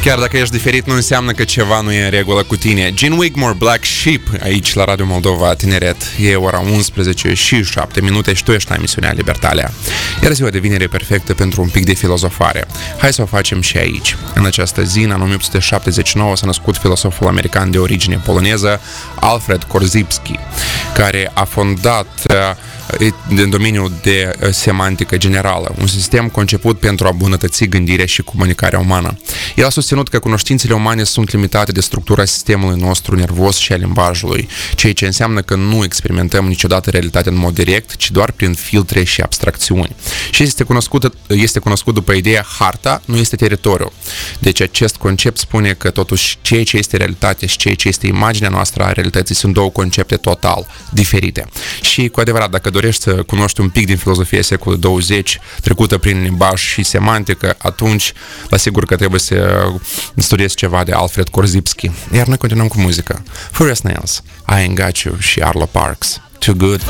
Chiar dacă ești diferit, nu înseamnă că ceva nu e în regulă cu tine. Gene Wigmore, Black Sheep, aici la Radio Moldova Tineret. E ora 11 și 7 minute și tu ești la emisiunea Libertalia. Iar ziua de vineri e perfectă pentru un pic de filozofare. Hai să o facem și aici. În această zi, în 1879, s-a născut filosoful american de origine poloneză, Alfred Korzybski, care a fondat în domeniul de semantică generală, un sistem conceput pentru a îmbunătăți gândirea și comunicarea umană. El a susținut că cunoștințele umane sunt limitate de structura sistemului nostru nervos și a limbajului, ceea ce înseamnă că nu experimentăm niciodată realitatea în mod direct, ci doar prin filtre și abstracțiuni. Și este cunoscut după ideea harta nu este teritoriu. Deci acest concept spune că totuși ceea ce este realitate și ceea ce este imaginea noastră a realității sunt două concepte total diferite. Și cu adevărat, dacă dorești să cunoști un pic din filozofia secolului 20, trecută prin limbaj și semantică, atunci, la sigur că trebuie să studiezi ceva de Alfred Korzybski. Iar noi continuăm cu muzică. Furious Nails, I Ain't Got You și Arlo Parks, Too Good.